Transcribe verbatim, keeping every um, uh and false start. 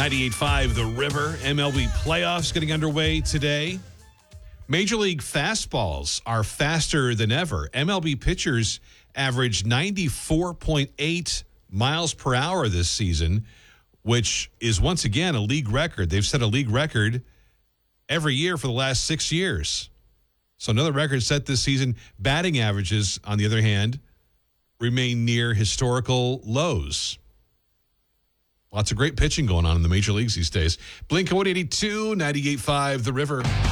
ninety-eight point five The River. M L B playoffs getting underway today. Major League fastballs are faster than ever. M L B pitchers averaged ninety-four point eight miles per hour this season, which is once again a league record. They've set a league record every year for the last six years. So another record set this season. Batting averages, on the other hand, remain near historical lows. Lots of great pitching going on in the major leagues these days. Blink one eighty-two, ninety-eight point five The River.